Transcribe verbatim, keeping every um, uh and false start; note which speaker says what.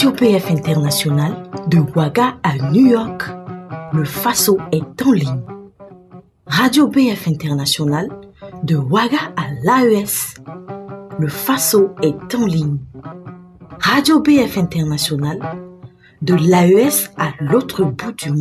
Speaker 1: Radio B F International, de Ouaga à New York, le Faso est en ligne. Radio B F International, de Ouaga à l'A E S, le Faso est en ligne. Radio B F International, de l'A E S à l'autre bout du monde.